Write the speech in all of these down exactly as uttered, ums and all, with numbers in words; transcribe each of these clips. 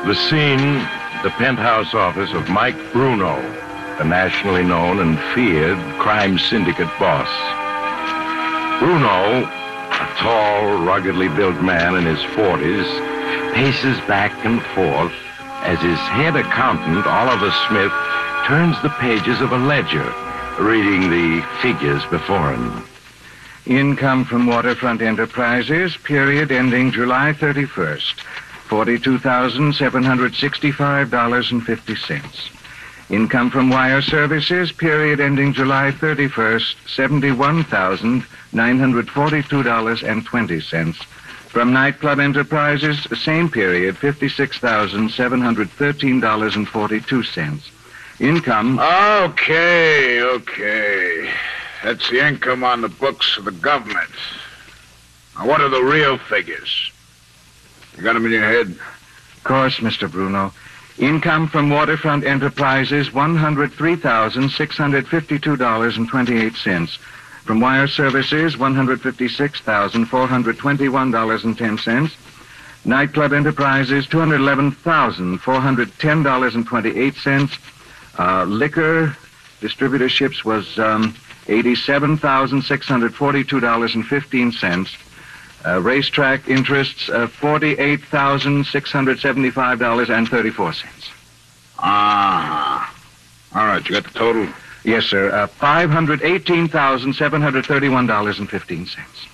The scene, the penthouse office of Mike Bruno, the nationally known and feared crime syndicate boss. Bruno, a tall, ruggedly built man in his forties, paces back and forth as his head accountant, Oliver Smith, turns the pages of a ledger, reading the figures before him. Income from Waterfront Enterprises, period ending July thirty-first, forty-two thousand seven hundred sixty-five dollars and fifty cents. Income from Wire Services, period ending July thirty-first, seventy-one thousand nine hundred forty-two dollars and twenty cents. From Nightclub Enterprises, same period, fifty-six thousand seven hundred thirteen dollars and forty-two cents. Income... Okay, okay. That's the income on the books of the government. Now, what are the real figures? You got them in your head? Of course, Mister Bruno. Income from Waterfront Enterprises, one hundred three thousand six hundred fifty-two dollars and twenty-eight cents. From Wire Services, one hundred fifty-six thousand four hundred twenty-one dollars and ten cents. Nightclub Enterprises, two hundred eleven thousand four hundred ten dollars and twenty-eight cents. Uh, liquor distributorships was um, eighty-seven thousand six hundred forty-two dollars and fifteen cents. Uh, racetrack interests, uh, forty-eight thousand six hundred seventy-five dollars and thirty-four cents. Ah. All right, you got the total? Yes, sir. Uh, five hundred eighteen thousand seven hundred thirty-one dollars and fifteen cents.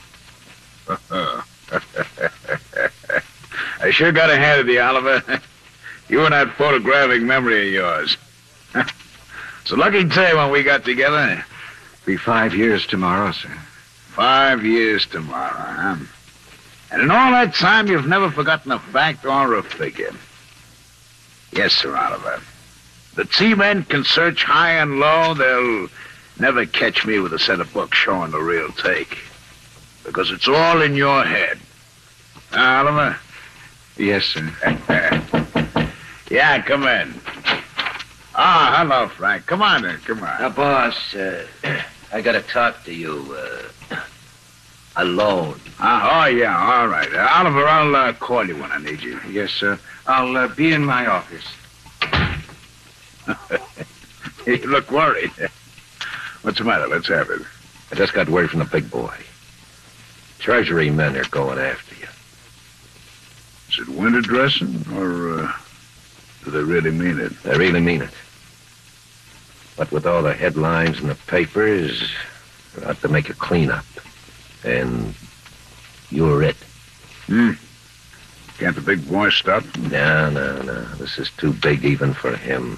I sure got ahead of you, Oliver. You and that photographic memory of yours. It's a lucky day when we got together. Be five years tomorrow, sir. Five years tomorrow, huh? And in all that time, you've never forgotten a fact or a figure. Yes, sir, Oliver. The T-men can search high and low. They'll never catch me with a set of books showing the real take. Because it's all in your head. Huh, Oliver? Yes, sir. Yeah, come in. Ah, hello, Frank. Come on in, come on. Now, boss, uh, I gotta talk to you, uh, alone. Uh, oh, yeah, all right. Uh, Oliver, I'll uh, call you when I need you. Yes, sir. I'll uh, be in my office. You look worried. What's the matter? Let's have it. I just got word from the big boy. Treasury men are going after you. Is it winter dressing, or uh, do they really mean it? They really mean it. But with all the headlines in the papers, they're out to make a cleanup. And you're it. Hmm. Can't the big boy stop? No, no, no. This is too big even for him.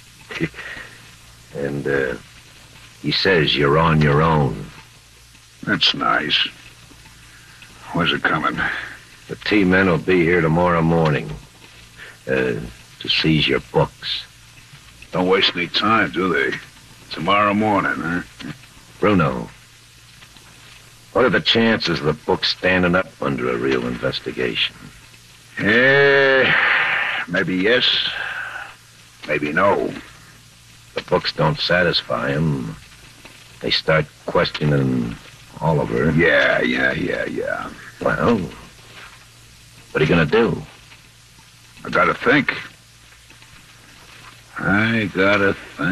And, uh, he says you're on your own. That's nice. When's it coming? The T-men will be here tomorrow morning, uh, to seize your books. Don't waste any time, do they? Tomorrow morning, huh? Bruno, what are the chances of the book standing up under a real investigation? Eh, maybe yes, maybe no. The books don't satisfy him. They start questioning Oliver. Yeah, yeah, yeah, yeah. Well, what are you gonna do? I gotta think. I gotta think.